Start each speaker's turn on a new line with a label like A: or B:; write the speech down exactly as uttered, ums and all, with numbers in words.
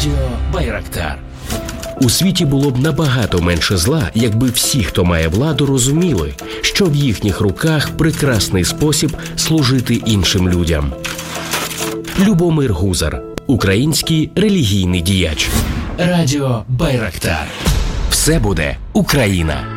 A: Радіо Байрактар. У світі було б набагато менше зла, якби всі, хто має владу, розуміли, що в їхніх руках прекрасний спосіб служити іншим людям. Любомир Гузар, український релігійний діяч. Радіо Байрактар. Все буде Україна.